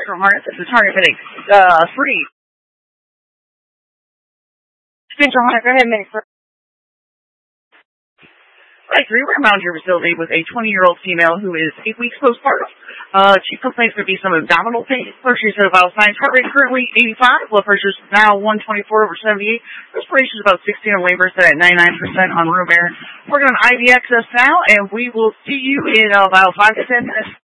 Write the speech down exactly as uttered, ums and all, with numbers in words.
Spectrum Heart. This is Target Medic uh, three. Spectrum Heart, go ahead, Medic three. Right, three, we're around your facility with a twenty-year-old female who is eight weeks postpartum. Uh, she complains there be some abdominal pain. First, she said about signs. Heart rate currently eighty-five. Blood pressure is now one twenty-four over seventy-eight. Respiration is about sixteen on labor, set at ninety-nine percent on room air. We're going to I V access now, and we will see you in about five to ten minutes.